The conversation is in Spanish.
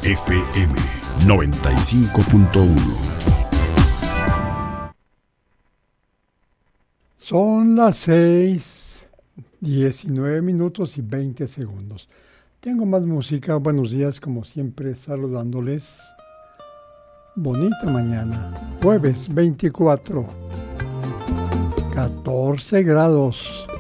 FM 95.1. Son las 6:19 y 20 segundos. Tengo más música. Buenos días, como siempre, saludándoles. Bonita mañana. Jueves 24. 14 grados.